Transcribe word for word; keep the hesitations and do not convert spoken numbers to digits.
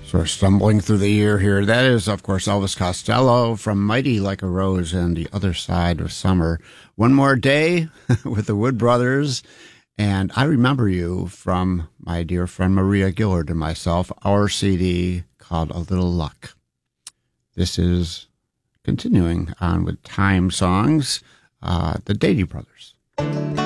Sort of stumbling through the year here. That is, of course, Elvis Costello from Mighty Like a Rose and The Other Side of Summer. One More Day with the Wood Brothers. And I Remember You from my dear friend Maria Gillard and myself, our C D called A Little Luck. This is continuing on with time songs, uh, the Dady Brothers.